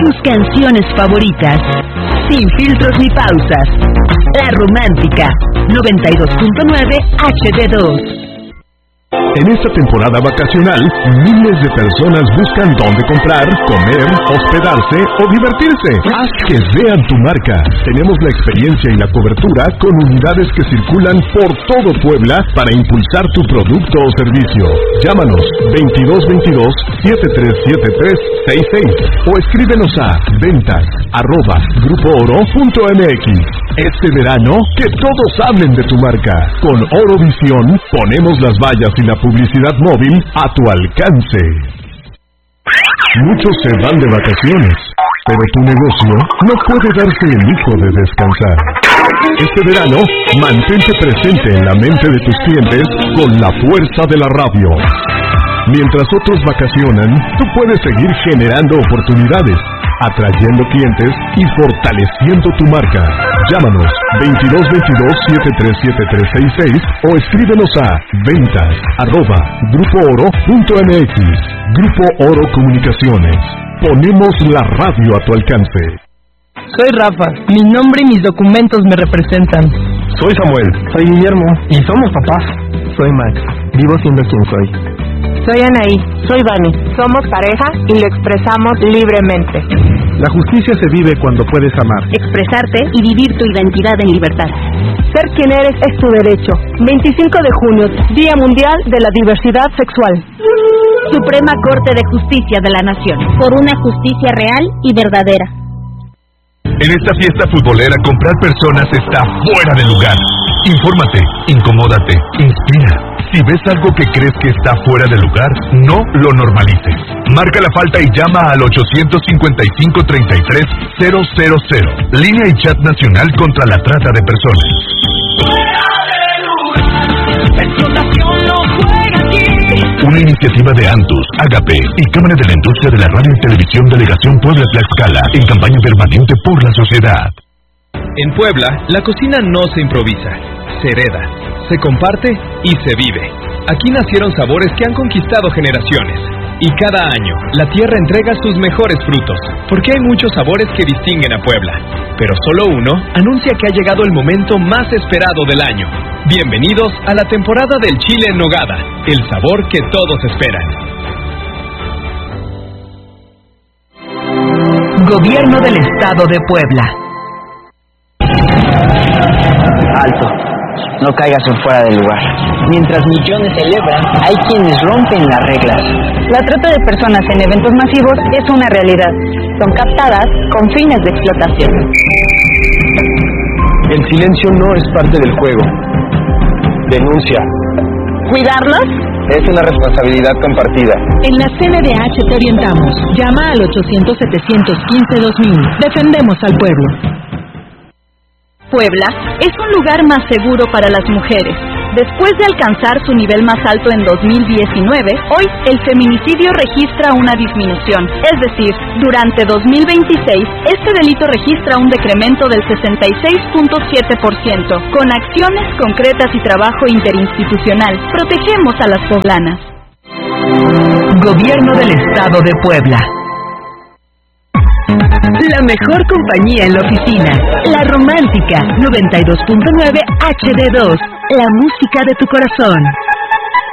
tus canciones favoritas, sin filtros ni pausas. La Romántica, 92.9 HD2. En esta temporada vacacional, miles de personas buscan dónde comprar, comer, hospedarse o divertirse. Haz que vean tu marca. Tenemos la experiencia y la cobertura con unidades que circulan por todo Puebla para impulsar tu producto o servicio. Llámanos 2222-737366 o escríbenos a ventas@grupooro.mx. Este verano, que todos hablen de tu marca. Con Orovisión, ponemos las vallas y la publicidad móvil a tu alcance. Muchos se van de vacaciones, pero tu negocio no puede darse el lujo de descansar. Este verano, mantente presente en la mente de tus clientes con la fuerza de la radio. Mientras otros vacacionan, tú puedes seguir generando oportunidades, atrayendo clientes y fortaleciendo tu marca. Llámanos 2222-737366 o escríbenos a ventas@grupooro.mx. Grupo Oro Comunicaciones. Ponemos la radio a tu alcance. Soy Rafa. Mi nombre y mis documentos me representan. Soy Samuel. Soy Guillermo. Y somos papás. Soy Max. Vivo siendo quien soy. Soy Anaí. Soy Vani. Somos pareja y lo expresamos libremente. La justicia se vive cuando puedes amar, expresarte y vivir tu identidad en libertad. Ser quien eres es tu derecho. 25 de junio, Día Mundial de la Diversidad Sexual. Suprema Corte de Justicia de la Nación. Por una justicia real y verdadera. En esta fiesta futbolera, comprar personas está fuera de lugar. Infórmate, incomódate, inspira. Si ves algo que crees que está fuera de lugar, no lo normalices. Marca la falta y llama al 855-33-000. Línea y chat nacional contra la trata de personas. Una iniciativa de Antus, Agape y Cámara de la Industria de la Radio y Televisión Delegación Puebla-Tlaxcala en campaña permanente por la sociedad. En Puebla, la cocina no se improvisa, se hereda, se comparte y se vive. Aquí nacieron sabores que han conquistado generaciones. Y cada año, la tierra entrega sus mejores frutos, porque hay muchos sabores que distinguen a Puebla. Pero solo uno anuncia que ha llegado el momento más esperado del año. Bienvenidos a la temporada del chile en nogada, el sabor que todos esperan. Gobierno del Estado de Puebla. Alto, no caigas en fuera del lugar. Mientras millones celebran, hay quienes rompen las reglas. La trata de personas en eventos masivos es una realidad. Son captadas con fines de explotación. El silencio no es parte del juego. Denuncia. ¿Cuidarlos? Es una responsabilidad compartida. En la CNDH te orientamos. Llama al 800-715-2000. Defendemos al pueblo. Puebla es un lugar más seguro para las mujeres. Después de alcanzar su nivel más alto en 2019, hoy el feminicidio registra una disminución. Es decir, durante 2026, este delito registra un decremento del 66.7%. Con acciones concretas y trabajo interinstitucional, protegemos a las poblanas. Gobierno del Estado de Puebla. La mejor compañía en la oficina. La Romántica, 92.9 HD2. La música de tu corazón.